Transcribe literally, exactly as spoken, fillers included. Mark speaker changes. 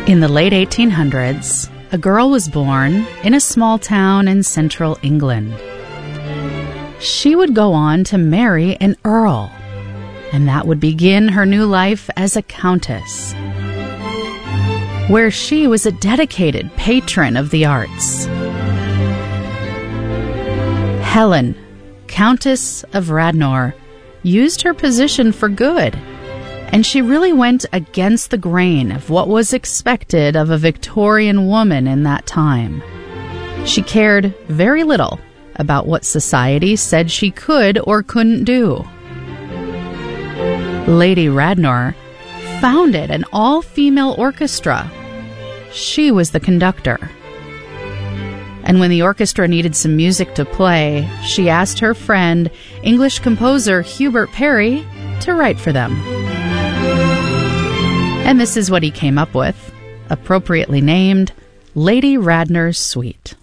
Speaker 1: In the late eighteen hundreds, a girl was born in a small town in central England. She would go on to marry an earl, and that would begin her new life as a countess, where she was a dedicated patron of the arts. Helen, Countess of Radnor, used her position for good, and she really went against the grain of what was expected of a Victorian woman in that time. She cared very little about what society said she could or couldn't do. Lady Radnor founded an all-female orchestra. She was the conductor. And when the orchestra needed some music to play, she asked her friend, English composer Hubert Parry, to write for them. And this is what he came up with, appropriately named Lady Radnor's Suite.